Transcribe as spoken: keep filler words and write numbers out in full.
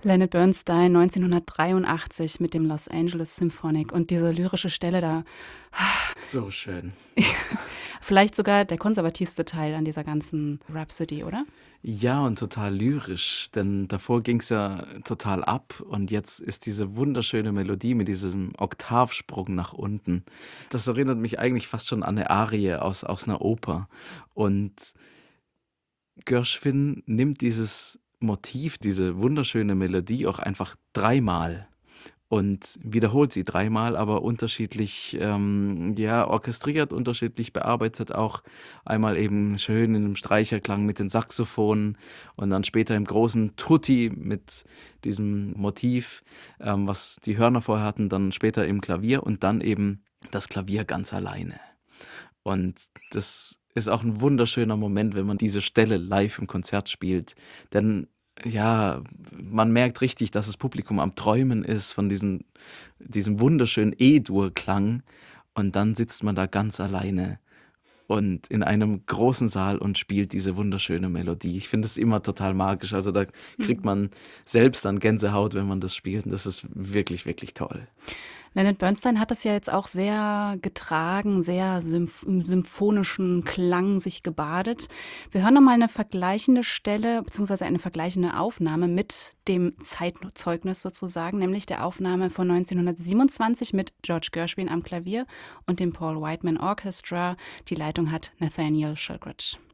Leonard Bernstein neunzehnhundertdreiundachtzig mit dem Los Angeles Symphonic und diese lyrische Stelle da. So schön. Vielleicht sogar der konservativste Teil an dieser ganzen Rhapsody, oder? Ja, und total lyrisch, denn davor ging es ja total ab und jetzt ist diese wunderschöne Melodie mit diesem Oktavsprung nach unten. Das erinnert mich eigentlich fast schon an eine Arie aus, aus einer Oper. Und Gershwin nimmt dieses Motiv, diese wunderschöne Melodie auch einfach dreimal und wiederholt sie dreimal, aber unterschiedlich, ähm, ja, orchestriert, unterschiedlich bearbeitet, auch einmal eben schön in einem Streicherklang mit den Saxophonen und dann später im großen Tutti mit diesem Motiv, ähm, was die Hörner vorher hatten, dann später im Klavier und dann eben das Klavier ganz alleine. Und das ist auch ein wunderschöner Moment, wenn man diese Stelle live im Konzert spielt, denn ja, man merkt richtig, dass das Publikum am Träumen ist von diesen, diesem wunderschönen E-Dur-Klang und dann sitzt man da ganz alleine und in einem großen Saal und spielt diese wunderschöne Melodie. Ich finde es immer total magisch, also da kriegt man selbst dann Gänsehaut, wenn man das spielt und das ist wirklich, wirklich toll. Leonard Bernstein hat das ja jetzt auch sehr getragen, sehr symph im symphonischen Klang sich gebadet. Wir hören noch mal eine vergleichende Stelle beziehungsweise eine vergleichende Aufnahme mit dem Zeitzeugnis sozusagen, nämlich der Aufnahme von neunzehnhundertsiebenundzwanzig mit George Gershwin am Klavier und dem Paul Whiteman Orchestra. Die Leitung hat Nathaniel Shilkret.